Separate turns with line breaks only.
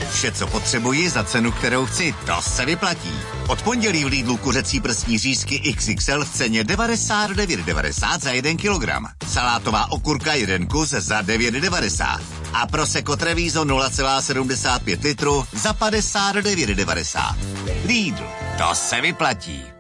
Vše, co potřebuji za cenu, kterou chci, to se vyplatí. Od pondělí v Lidlu kuřecí prsní řízky XXL v ceně 99,90 za 1 kilogram. Salátová okurka 1 kus za 9,90. A Prosecco Treviso 0,75 litru za 59,90. Lidl, to se vyplatí.